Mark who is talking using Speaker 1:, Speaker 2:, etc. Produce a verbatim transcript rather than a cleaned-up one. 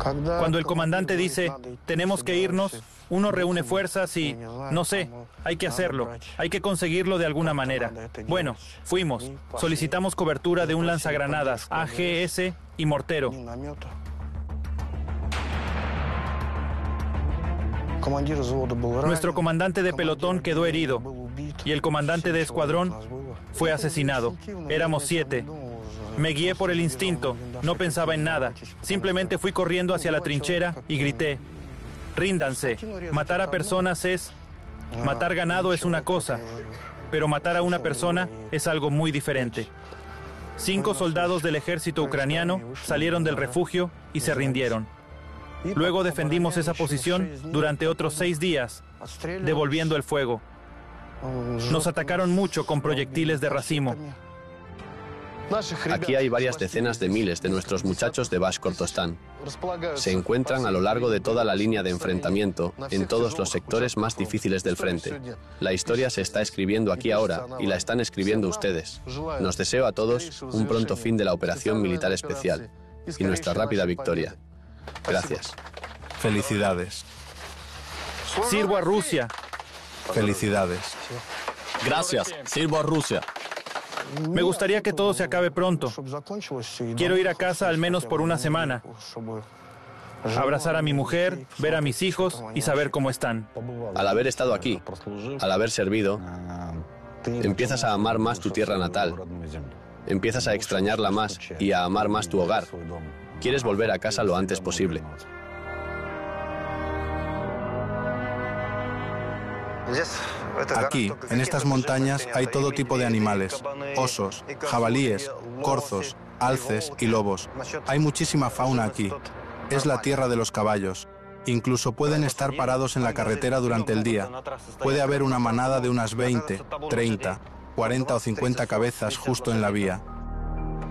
Speaker 1: Cuando el comandante dice, tenemos que irnos, uno reúne fuerzas y, no sé, hay que hacerlo, hay que conseguirlo de alguna manera. Bueno, fuimos, solicitamos cobertura de un lanzagranadas, A G S y mortero. Nuestro comandante de pelotón quedó herido y el comandante de escuadrón fue asesinado. Éramos siete. Me guié por el instinto, no pensaba en nada. Simplemente fui corriendo hacia la trinchera y grité, ríndanse. Matar a personas es... Matar ganado es una cosa, pero matar a una persona es algo muy diferente. Cinco soldados del ejército ucraniano salieron del refugio y se rindieron. Luego defendimos esa posición durante otros seis días, devolviendo el fuego. Nos atacaron mucho con proyectiles de racimo.
Speaker 2: Aquí hay varias decenas de miles de nuestros muchachos de Bashkortostán. Se encuentran a lo largo de toda la línea de enfrentamiento, en todos los sectores más difíciles del frente. La historia se está escribiendo aquí ahora, y la están escribiendo ustedes. Nos deseo a todos un pronto fin de la operación militar especial, y nuestra rápida victoria. Gracias.
Speaker 3: Felicidades.
Speaker 1: Sirvo a Rusia.
Speaker 3: Felicidades.
Speaker 4: Gracias, sirvo a Rusia.
Speaker 1: Me gustaría que todo se acabe pronto. Quiero ir a casa al menos por una semana. Abrazar a mi mujer, ver a mis hijos y saber cómo están.
Speaker 2: Al haber estado aquí, al haber servido, empiezas a amar más tu tierra natal. Empiezas a extrañarla más y a amar más tu hogar. Quieres volver a casa lo antes posible.
Speaker 3: Aquí, en estas montañas, hay todo tipo de animales: osos, jabalíes, corzos, alces y lobos. Hay muchísima fauna aquí. Es la tierra de los caballos. Incluso pueden estar parados en la carretera durante el día. Puede haber una manada de unas veinte, treinta, cuarenta o cincuenta cabezas justo en la vía.